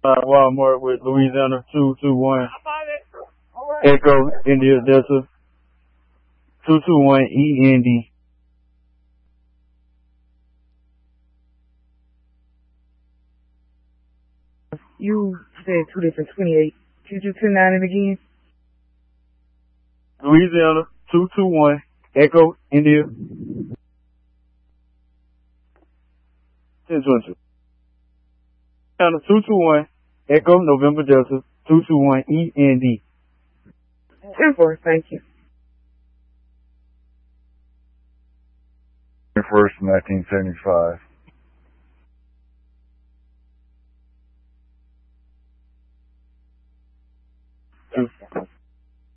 Walmart with Louisiana 221. Echo India Delta 221 END. You said two different 28. Could you 10-9 it again? Louisiana 221 Echo India 1022. Louisiana 221 Echo November Delta 221 END. 10-4, thank you. 1st, 1975.